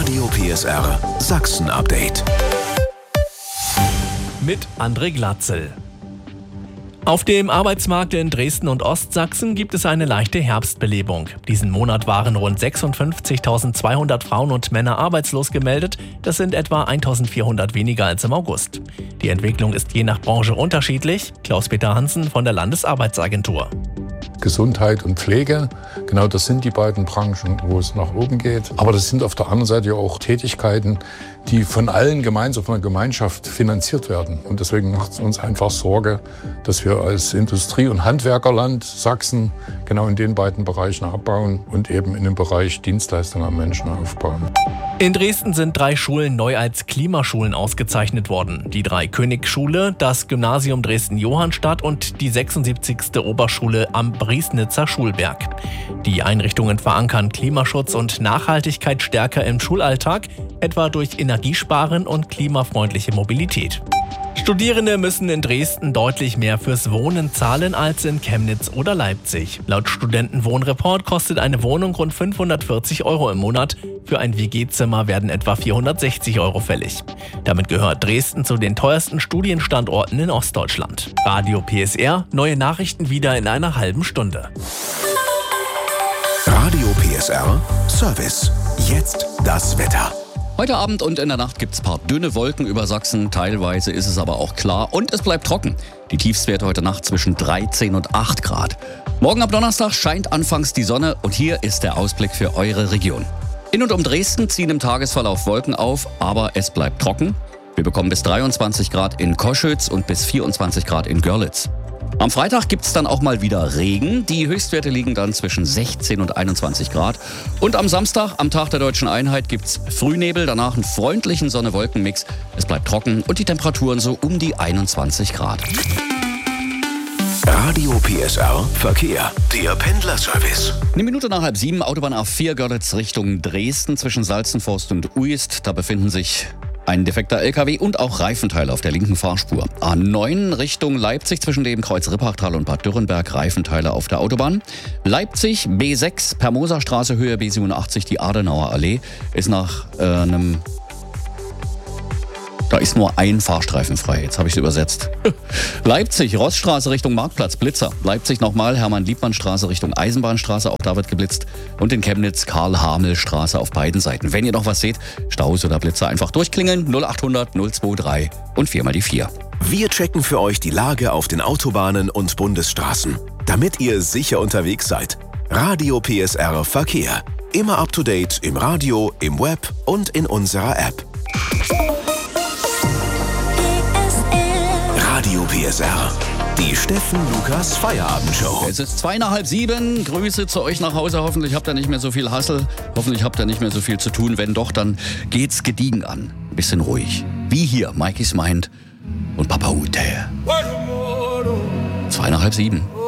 Radio PSR Sachsen Update. Mit André Glatzel. Auf dem Arbeitsmarkt in Dresden und Ostsachsen gibt es eine leichte Herbstbelebung. Diesen Monat waren rund 56.200 Frauen und Männer arbeitslos gemeldet. Das sind etwa 1.400 weniger als im August. Die Entwicklung ist je nach Branche unterschiedlich. Klaus-Peter Hansen von der Landesarbeitsagentur. Gesundheit und Pflege, genau das sind die beiden Branchen, wo es nach oben geht. Aber das sind auf der anderen Seite ja auch Tätigkeiten, die von allen gemeinsam von der Gemeinschaft finanziert werden. Und deswegen macht es uns einfach Sorge, dass wir als Industrie- und Handwerkerland Sachsen genau in den beiden Bereichen abbauen und eben in dem Bereich Dienstleistungen am Menschen aufbauen. In Dresden sind 3 Schulen neu als Klimaschulen ausgezeichnet worden. Die 3 Königschule, das Gymnasium Dresden-Johannstadt und die 76. Oberschule am Briesnitzer Schulberg. Die Einrichtungen verankern Klimaschutz und Nachhaltigkeit stärker im Schulalltag, etwa durch Energiesparen und klimafreundliche Mobilität. Studierende müssen in Dresden deutlich mehr fürs Wohnen zahlen als in Chemnitz oder Leipzig. Laut Studentenwohnreport kostet eine Wohnung rund 540 € im Monat. Für ein WG-Zimmer werden etwa 460 € fällig. Damit gehört Dresden zu den teuersten Studienstandorten in Ostdeutschland. Radio PSR, neue Nachrichten wieder in einer halben Stunde. Radio PSR Service. Jetzt das Wetter. Heute Abend und in der Nacht gibt es ein paar dünne Wolken über Sachsen. Teilweise ist es aber auch klar und es bleibt trocken. Die Tiefstwerte heute Nacht zwischen 13 und 8 Grad. Morgen ab Donnerstag scheint anfangs die Sonne und hier ist der Ausblick für eure Region. In und um Dresden ziehen im Tagesverlauf Wolken auf, aber es bleibt trocken. Wir bekommen bis 23 Grad in Koschütz und bis 24 Grad in Görlitz. Am Freitag gibt es dann auch mal wieder Regen. Die Höchstwerte liegen dann zwischen 16 und 21 Grad. Und am Samstag, am Tag der Deutschen Einheit, gibt es Frühnebel, danach einen freundlichen Sonne-Wolken-Mix. Es bleibt trocken und die Temperaturen so um die 21 Grad. Radio PSR Verkehr, der Pendlerservice. Eine Minute nach 6:30, Autobahn A4 Görlitz Richtung Dresden zwischen Salzenforst und Uist. Da befinden sich ein defekter LKW und auch Reifenteile auf der linken Fahrspur. A9 Richtung Leipzig zwischen dem Kreuz Rippachtal und Bad Dürrenberg, Reifenteile auf der Autobahn. Leipzig B6 Permoserstraße Höhe B87, die Adenauer Allee ist nach Da ist nur ein Fahrstreifen frei. Jetzt habe ich es übersetzt. Leipzig, Rossstraße Richtung Marktplatz, Blitzer. Leipzig nochmal, Hermann-Liebmann-Straße Richtung Eisenbahnstraße, auch da wird geblitzt. Und in Chemnitz, Karl-Hamel-Straße auf beiden Seiten. Wenn ihr noch was seht, Staus oder Blitzer, einfach durchklingeln. 0800 023 und 4 mal die 4. Wir checken für euch die Lage auf den Autobahnen und Bundesstraßen, damit ihr sicher unterwegs seid. Radio PSR Verkehr. Immer up to date im Radio, im Web und in unserer App. Radio PSR, die Steffen Lukas Feierabendshow. Es ist 6:30. Grüße zu euch nach Hause. Hoffentlich habt ihr nicht mehr so viel Hassel. Hoffentlich habt ihr nicht mehr so viel zu tun. Wenn doch, dann geht's gediegen an. Ein bisschen ruhig. Wie hier, Mikey's Mind und Papa Ute. 6:30.